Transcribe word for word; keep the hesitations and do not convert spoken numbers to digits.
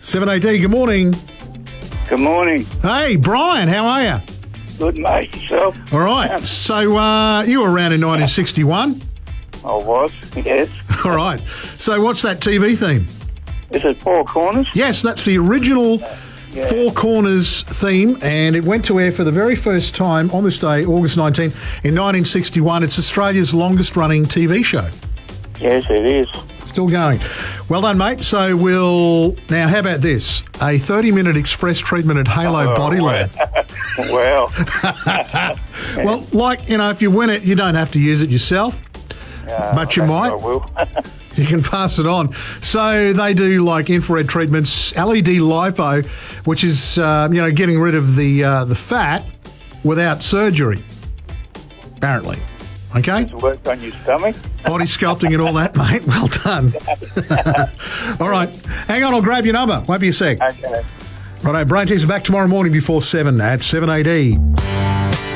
seven A D, good morning. Good morning. Hey, Brian, how are you? Good, mate. Yourself? All right. So uh, you were around in nineteen sixty-one? I was, yes. All right. So what's that T V theme? Is it Four Corners? Yes, that's the original Yeah. Four Corners theme, and it went to air for the very first time on this day, August nineteenth, in nineteen sixty-one. It's Australia's longest-running T V show. Yes, it is. Still going. Well done, mate. So we'll... Now, how about this? A thirty-minute express treatment at Halo Oh, Body wow. Lab. Well, Well, like, you know, if you win it, you don't have to use it yourself, uh, but you might. I will. You can pass it on. So they do like infrared treatments, L E D lipo, which is, uh, you know, getting rid of the uh, the fat without surgery, apparently. Okay? It's worked on your stomach. Body sculpting and all that, mate. Well done. All right. Hang on, I'll grab your number. Won't be a sec. Okay. Righto, Brain Tees are back tomorrow morning before seven at seven A D.